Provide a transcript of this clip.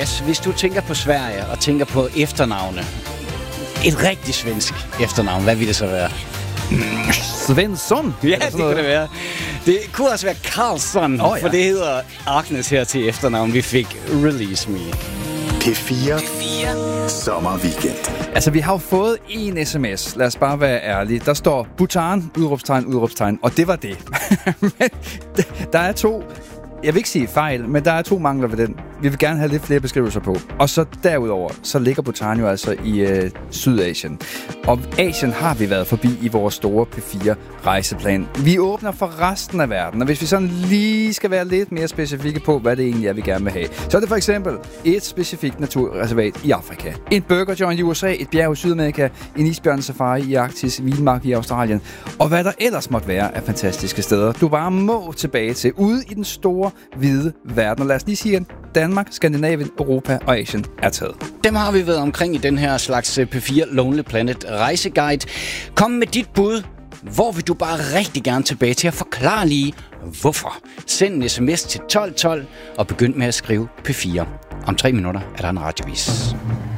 Mads, hvis du tænker på Sverige og tænker på efternavne, et rigtig svensk efternavn, hvad vil det så være? Svensson? Ja, det kunne det være. Det kunne også være Karlsson, for det hedder Agnes her til efternavn. Vi fik Release Me. P4 Sommerweekend. Altså, vi har jo fået en sms. Lad os bare være ærlige. Der står Bhutan, udråbstegn, og det var det. Men der er to... Jeg vil ikke sige fejl, men der er to mangler ved den. Vi vil gerne have lidt flere beskrivelser på. Og så derudover, så ligger Bhutan jo altså i Sydasien. Og Asien har vi været forbi i vores store P4-rejseplan. Vi åbner for resten af verden, og hvis vi sådan lige skal være lidt mere specifikke på, hvad det egentlig er, vi gerne vil have, så er det for eksempel et specifikt naturreservat i Afrika, en burger joint i USA, et bjerg i Sydamerika, en isbjørnesafari i Arktis, vildmark i Australien, og hvad der ellers måtte være af fantastiske steder, du bare må tilbage til, ude i den store, hvide verden. Og lad os lige sige, at Danmark, Skandinavien, Europa og Asien er taget. Dem har vi været omkring i den her slags P4 Lonely Planet rejseguide. Kom med dit bud. Hvor vil du bare rigtig gerne tilbage til at forklare lige, hvorfor? Send en sms til 1212 og begynd med at skrive P4. Om 3 minutter er der en radiovis.